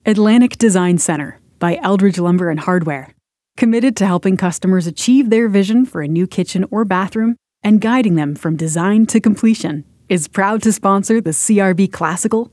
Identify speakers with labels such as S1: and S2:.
S1: Atlantic Design Center by Eldridge Lumber and Hardware. Committed to helping customers achieve their vision for a new kitchen or bathroom and guiding them from design to completion, is proud to sponsor the CRB Classical,